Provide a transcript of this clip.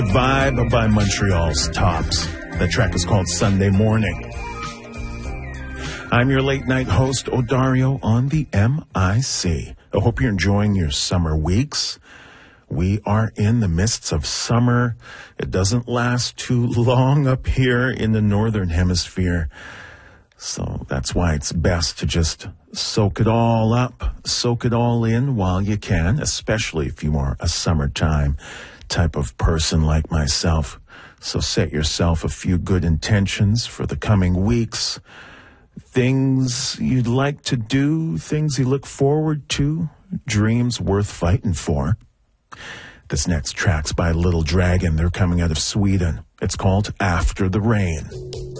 Vibe by Montreal's Tops. The track is called Sunday Morning. I'm your late night host, Odario, on the MIC. I hope you're enjoying your summer weeks. We are in the midst of summer. It doesn't last too long up here in the northern hemisphere. So that's why it's best to just soak it all up, soak it all in while you can, especially if you are a summertime type of person like myself. So set yourself a few good intentions for the coming weeks. Things you'd like to do, things you look forward to, dreams worth fighting for. This next track's by Little Dragon. They're coming out of Sweden. It's called After the Rain.